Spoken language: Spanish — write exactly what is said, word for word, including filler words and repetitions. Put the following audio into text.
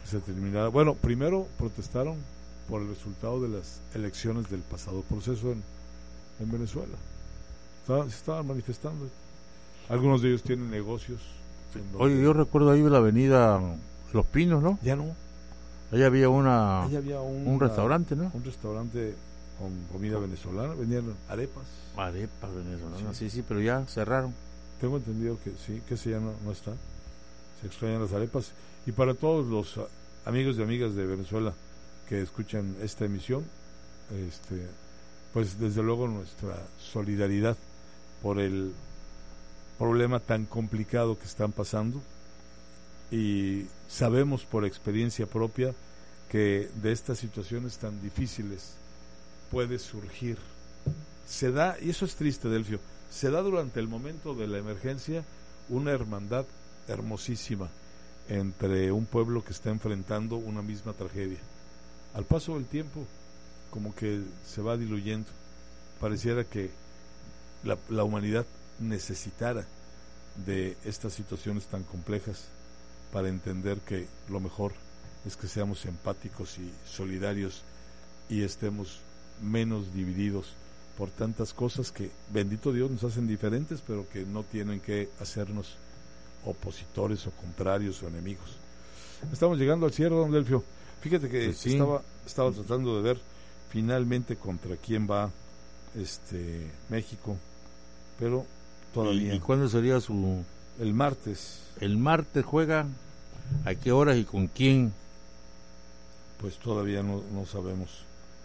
que se terminara. Bueno, primero protestaron por el resultado de las elecciones del pasado proceso en, en Venezuela. Estaban, se estaban manifestando. Algunos de ellos tienen negocios. Oye, yo recuerdo ahí la avenida Los Pinos, ¿no? Ya no. Ahí había una Ahí había un, un restaurante, ¿no? Un restaurante con comida venezolana, vendían arepas. Arepas venezolanas, sí. sí, sí, pero ya cerraron. Tengo entendido que sí, que ese ya no, no está. Se extrañan las arepas. Y para todos los uh, amigos y amigas de Venezuela que escuchan esta emisión, este, pues desde luego nuestra solidaridad por el problema tan complicado que están pasando, y sabemos por experiencia propia que de estas situaciones tan difíciles puede surgir, se da, y eso es triste, Delfio, se da durante el momento de la emergencia una hermandad hermosísima entre un pueblo que está enfrentando una misma tragedia. Al paso del tiempo, como que se va diluyendo. Pareciera que la, la humanidad necesitara de estas situaciones tan complejas para entender que lo mejor es que seamos empáticos y solidarios y estemos menos divididos por tantas cosas que, bendito Dios, nos hacen diferentes, pero que no tienen que hacernos opositores o contrarios o enemigos. Estamos llegando al cierre, don Delfio. Fíjate que pues sí. estaba estaba tratando de ver finalmente contra quién va este México, pero todavía. ¿Y, y cuándo sería su...? El martes. El martes juega, ¿a qué horas y con quién? Pues todavía no, no sabemos.